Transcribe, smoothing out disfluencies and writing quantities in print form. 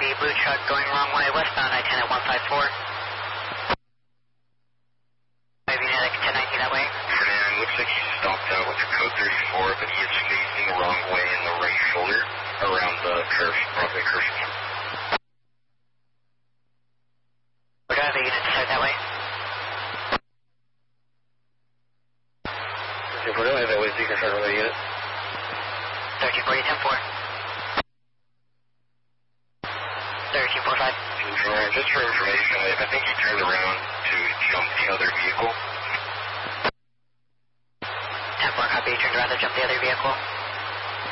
copy. Blue truck going wrong way, westbound I-10 at 154. 5 unit, 1019 that way. Fernand, looks like he stopped out with the code 34, but he is facing the wrong way in the right shoulder around the curve, Broadway curve. We're driving the unit to start that way. If we're doing that way, you can start another unit. 1340, 10-4. 1345. Just for information, I think he turned around to jump the other vehicle. 10-4 copy, turned around to jump the other vehicle.